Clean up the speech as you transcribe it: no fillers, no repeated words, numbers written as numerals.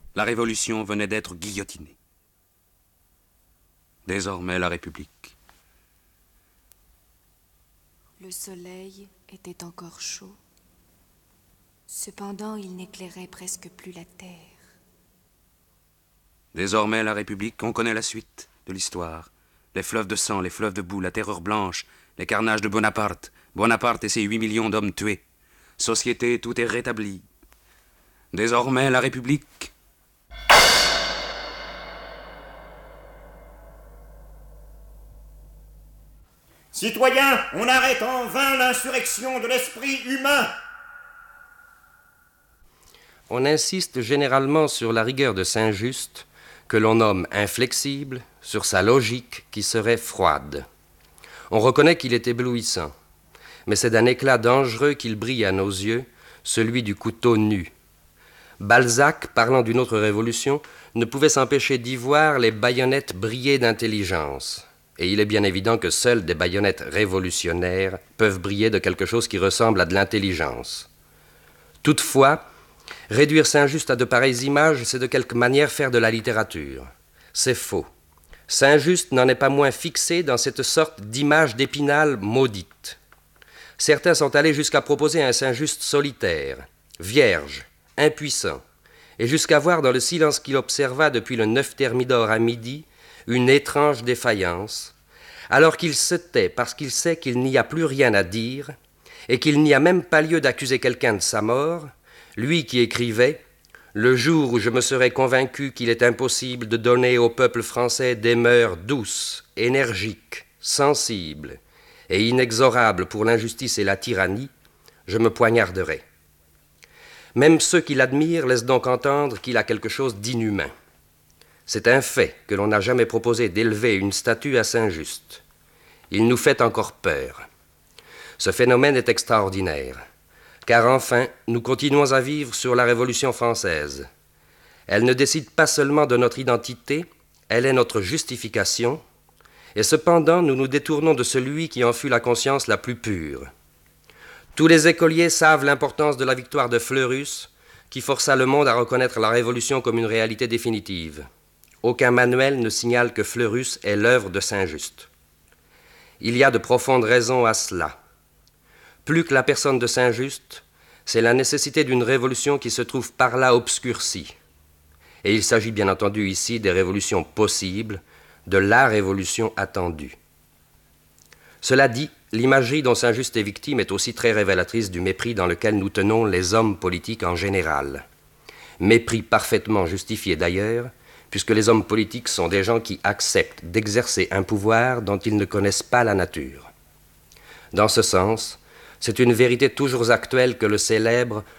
La Révolution venait d'être guillotinée. Désormais, la République. Le soleil était encore chaud. Cependant, il n'éclairait presque plus la terre. Désormais, la République, on connaît la suite de l'histoire. Les fleuves de sang, les fleuves de boue, la terreur blanche, les carnages de Bonaparte, Bonaparte et ses 8 millions d'hommes tués. Société, tout est rétabli. Désormais, la République. Citoyens, on arrête en vain l'insurrection de l'esprit humain. On insiste généralement sur la rigueur de Saint-Just, que l'on nomme inflexible, sur sa logique qui serait froide. On reconnaît qu'il est éblouissant, mais c'est d'un éclat dangereux qu'il brille à nos yeux, celui du couteau nu. Balzac, parlant d'une autre révolution, ne pouvait s'empêcher d'y voir les baïonnettes briller d'intelligence. Et il est bien évident que seules des baïonnettes révolutionnaires peuvent briller de quelque chose qui ressemble à de l'intelligence. Toutefois, réduire Saint-Just à de pareilles images, c'est de quelque manière faire de la littérature. C'est faux. Saint-Just n'en est pas moins fixé dans cette sorte d'image d'Épinal maudite. Certains sont allés jusqu'à proposer un Saint-Just solitaire, vierge, impuissant, et jusqu'à voir dans le silence qu'il observa depuis le 9 Thermidor à midi une étrange défaillance, alors qu'il se tait parce qu'il sait qu'il n'y a plus rien à dire et qu'il n'y a même pas lieu d'accuser quelqu'un de sa mort, lui qui écrivait « Le jour où je me serai convaincu qu'il est impossible de donner au peuple français des mœurs douces, énergiques, sensibles et inexorables pour l'injustice et la tyrannie, je me poignarderai. » Même ceux qui l'admirent laissent donc entendre qu'il a quelque chose d'inhumain. C'est un fait que l'on n'a jamais proposé d'élever une statue à Saint-Just. Il nous fait encore peur. Ce phénomène est extraordinaire, car enfin, nous continuons à vivre sur la Révolution française. Elle ne décide pas seulement de notre identité, elle est notre justification, et cependant nous nous détournons de celui qui en fut la conscience la plus pure. Tous les écoliers savent l'importance de la victoire de Fleurus, qui força le monde à reconnaître la Révolution comme une réalité définitive. Aucun manuel ne signale que Fleurus est l'œuvre de Saint-Just. Il y a de profondes raisons à cela. Plus que la personne de Saint-Just, c'est la nécessité d'une révolution qui se trouve par là obscurcie. Et il s'agit bien entendu ici des révolutions possibles, de la révolution attendue. Cela dit, l'imagerie dont Saint-Just est victime est aussi très révélatrice du mépris dans lequel nous tenons les hommes politiques en général. Mépris parfaitement justifié d'ailleurs, puisque les hommes politiques sont des gens qui acceptent d'exercer un pouvoir dont ils ne connaissent pas la nature. Dans ce sens, c'est une vérité toujours actuelle que le célèbre